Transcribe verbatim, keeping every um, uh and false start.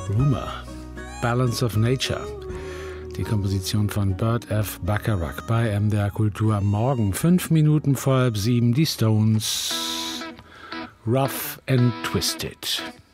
Rumour, Balance of Nature. Die Komposition von Burt F. Bacharach bei M D R Kultur am Morgen. Fünf Minuten vor halb sieben, die Stones. Rough and Twisted.